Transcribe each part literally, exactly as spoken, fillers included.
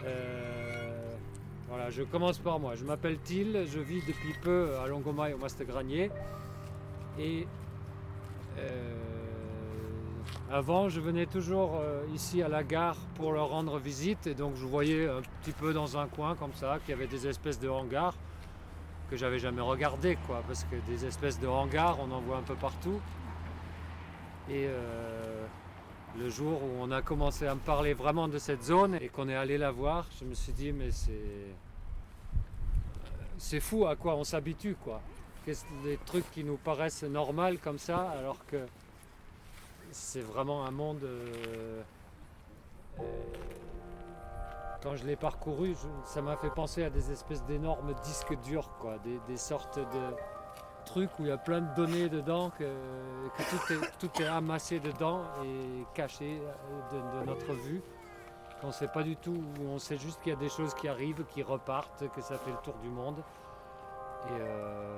Euh, voilà, je commence par moi. Je m'appelle Till, je vis depuis peu à Longomai au Mastegranier. Et euh, avant, je venais toujours euh, ici à la gare pour leur rendre visite. Et donc, je voyais un petit peu dans un coin comme ça qu'il y avait des espèces de hangars que j'avais jamais regardé, quoi, parce que des espèces de hangars, on en voit un peu partout. Et euh, le jour où on a commencé à me parler vraiment de cette zone et qu'on est allé la voir, je me suis dit mais c'est c'est fou à quoi on s'habitue, quoi. Des trucs qui nous paraissent normaux comme ça, alors que c'est vraiment un monde. Euh, euh, quand je l'ai parcouru, je, ça m'a fait penser à des espèces d'énormes disques durs, quoi, des, des sortes de trucs où il y a plein de données dedans, que, que tout, est, tout est amassé dedans et caché de, de notre vue. Qu'on ne sait pas du tout, où on sait juste qu'il y a des choses qui arrivent, qui repartent, que ça fait le tour du monde. Et, euh,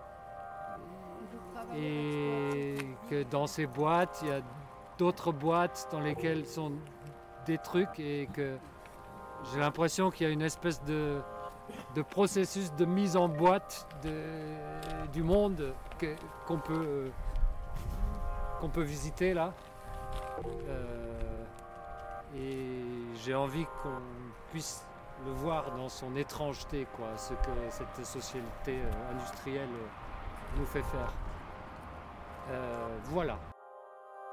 et que dans ces boîtes, il y a d'autres boîtes dans lesquelles sont des trucs et que j'ai l'impression qu'il y a une espèce de, de processus de mise en boîte de, du monde que, qu'on, peut, qu'on peut visiter là. Euh, et j'ai envie qu'on puisse le voir dans son étrangeté, quoi, ce que cette société industrielle nous fait faire. Euh, voilà.